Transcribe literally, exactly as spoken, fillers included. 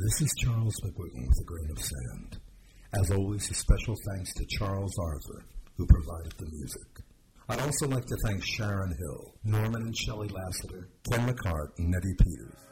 This is Charles McWhitten with A Grain of Sand. As always, a special thanks to Charles Arthur, who provided the music. I'd also like to thank Sharon Hill, Norman and Shelley Lassiter, Ken McCart, and Nettie Peters.